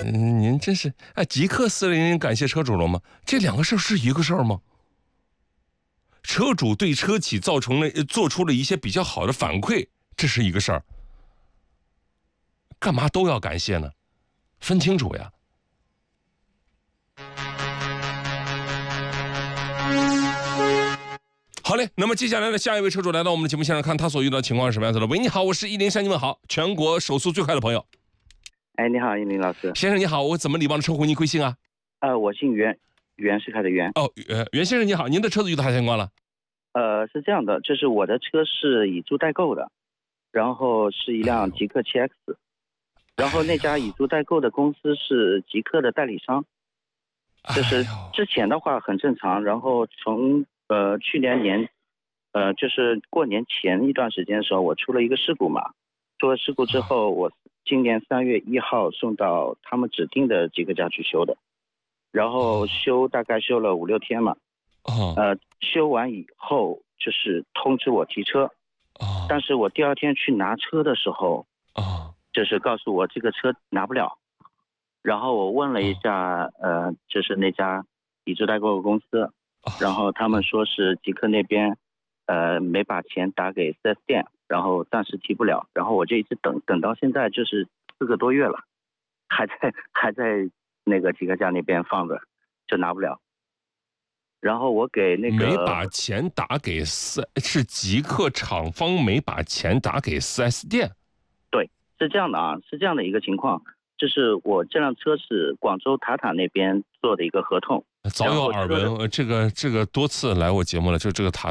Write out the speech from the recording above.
您真是极客400感谢车主了吗？这两个事儿是一个事儿吗？车主对车企做出了一些比较好的反馈，这是一个事儿，干嘛都要感谢呢？分清楚呀。好嘞，那么接下来的下一位车主来到我们的节目现场，看他所遇到的情况是什么样子的。喂，你好，我是103，你们好，全国手速最快的朋友。 哎，你好，一林老师。 先生你好，我怎么礼貌的称呼您贵姓啊？ 我姓袁，袁世凯的袁。 哦，袁先生你好，您的车子遇到啥情况了？ 是这样的，就是我的车是以租代购的，然后是一辆极客7X，然后那家以租代购的公司是极客的代理商，就是之前的话很正常，然后从去年就是过年前一段时间的时候，我出了一个事故嘛，出了事故之后，我今年3月1号送到他们指定的极客家去修的，然后大概修了5、6天嘛，修完以后就是通知我提车，但是我第2天去拿车的时候，就是告诉我这个车拿不了，然后我问了一下，就是那家以租代购的公司，然后他们说是极客那边，没把钱打给 4S 店，然后暂时提不了，然后我就一直等到现在就是4个多月了，还在那个极客家那边放着，就拿不了。然后我给那个没把钱打给是极客厂方没把钱打给 4S 店。 对，是这样的啊，是这样的一个情况，就是我这辆车是广州塔塔那边做的一个合同。 早有耳闻，这个多次来我节目了，就这个塔